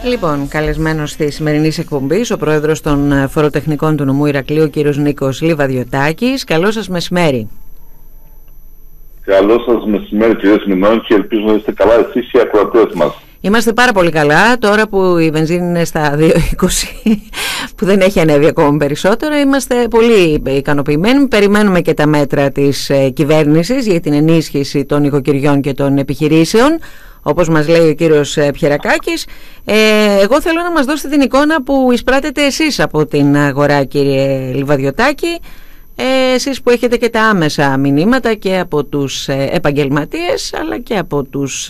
Λοιπόν, καλεσμένος στη σημερινή εκπομπή ο πρόεδρος των φοροτεχνικών του νομού Ηρακλείου, ο κύριος Νίκος Λιβαδιωτάκης. Καλό σας μεσημέρι. Καλό σας μεσημέρι, κύριε Σμινών, και ελπίζω να είστε καλά εσείς και οι ακροατές μας. Είμαστε πάρα πολύ καλά. Τώρα που η βενζίνη είναι στα 2,20, που δεν έχει ανέβει ακόμα περισσότερο, είμαστε πολύ ικανοποιημένοι. Περιμένουμε και τα μέτρα της κυβέρνησης για την ενίσχυση των οικοκυριών και των επιχειρήσεων, όπως μας λέει ο κύριος Πιερακάκης. Εγώ θέλω να μας δώσετε την εικόνα που εισπράτετε εσείς από την αγορά, κύριε Λιβαδιωτάκη. Εσείς που έχετε και τα άμεσα μηνύματα και από τους επαγγελματίες, αλλά και από τους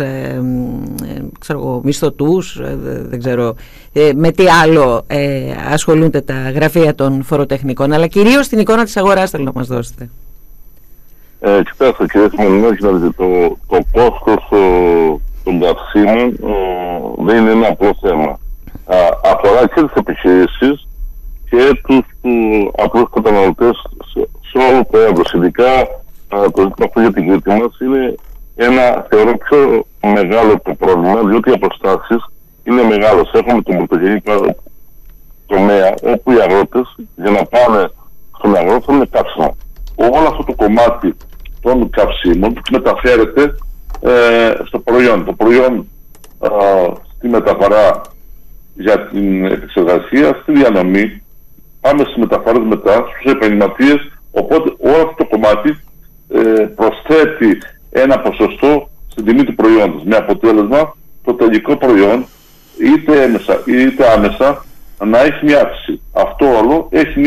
μισθωτούς, δεν ξέρω με τι άλλο ασχολούνται τα γραφεία των φοροτεχνικών, αλλά κυρίως την εικόνα της αγοράς θέλω να μας δώσετε. Κοιτάξτε, κύριε Σμινών, το κόστος των καυσίμων δεν είναι ένα απλό θέμα. Αφορά και τις επιχειρήσεις και τους απλούς καταναλωτές σε όλο το έδρος. Ειδικά το ζήτημα αυτό για την Κρήτη μας είναι ένα, θεωρώ, πιο μεγάλο το πρόβλημα, διότι οι αποστάσεις είναι μεγάλες. Έχουμε τον πρωτογενή τομέα όπου οι αγρότες για να πάνε στον αγρό θέλουν καύσιμα. Όλο αυτό το κομμάτι των καυσίμων μεταφέρεται στο προϊόν. Το προϊόν στη μεταφορά για την επεξεργασία, στη διανομή, πάμε στις μεταφορές μετά, στους επαγγελματίες, οπότε όλο αυτό το κομμάτι προσθέτει ένα ποσοστό στην τιμή του προϊόντος, με αποτέλεσμα το τελικό προϊόν είτε έμεσα είτε άμεσα να έχει μια αύξηση. Αυτό όλο έχει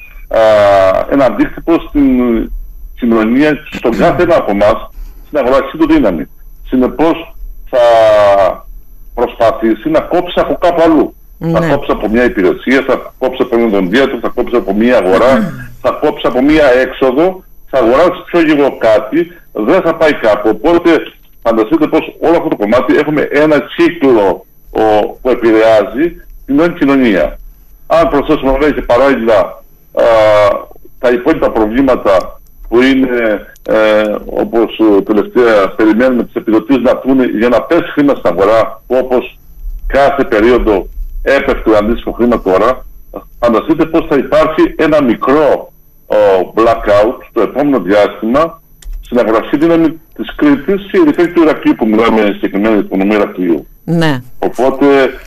ένα αντίκτυπο στην κοινωνία, στον κάθε ένα από εμάς, στην αγοραστική του δύναμη. Συνεπώς θα προσπαθήσει να κόψει από κάπου αλλού. Θα κόψει από μια υπηρεσία, θα κόψει από έναν οδοντίατρο, θα κόψει από μια αγορά, θα κόψει από μια έξοδο, θα αγοράσει πιο λίγο κάτι, δεν θα πάει κάπου. Οπότε φανταστείτε πως όλο αυτό το κομμάτι έχουμε ένα κύκλο που επηρεάζει την όλη κοινωνία. Αν προσθέσουμε να έχει παράλληλα τα υπόλοιπα προβλήματα που είναι όπως τελευταία περιμένουμε τις επιδοτήσεις να έρθουν για να πέσει χρήμα στην αγορά, όπως κάθε περίοδο έπεφτε αντίστοιχο χρήμα τώρα, φανταστείτε πως θα υπάρχει ένα μικρό blackout το επόμενο διάστημα στην αγοραστική δύναμη της Κρήτης και ειδικά και του Ηρακλείου, που μιλάμε συγκεκριμένα για την οικονομία Ηρακλείου. Ναι. Οπότε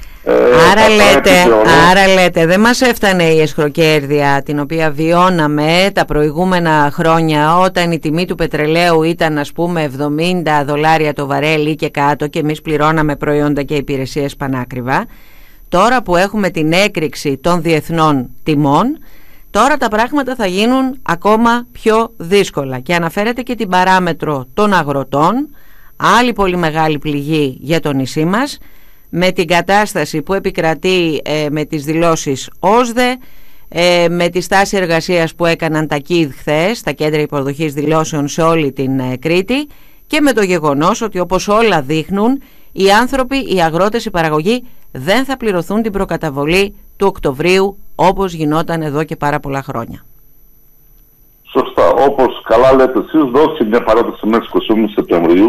άρα λέτε δεν μας έφτανε η εσχροκέρδεια την οποία βιώναμε τα προηγούμενα χρόνια, όταν η τιμή του πετρελαίου ήταν ας πούμε $70 το βαρέλι και κάτω και εμείς πληρώναμε προϊόντα και υπηρεσίες πανάκριβα. Τώρα που έχουμε την έκρηξη των διεθνών τιμών, τώρα τα πράγματα θα γίνουν ακόμα πιο δύσκολα. Και αναφέρεται και την παράμετρο των αγροτών, άλλη πολύ μεγάλη πληγή για το νησί μας, με την κατάσταση που επικρατεί με τις δηλώσεις ΩΣΔΕ, με τη στάση εργασίας που έκαναν τα ΚΙΔ χθες, τα κέντρα υποδοχής δηλώσεων σε όλη την Κρήτη, και με το γεγονός ότι όπως όλα δείχνουν, οι άνθρωποι, οι αγρότες, η παραγωγή δεν θα πληρωθούν την προκαταβολή του Οκτωβρίου όπως γινόταν εδώ και πάρα πολλά χρόνια. Σωστά. Όπως καλά λέτε εσείς, δώσει μια παράταση μέχρι 21 Σεπτεμβρίου.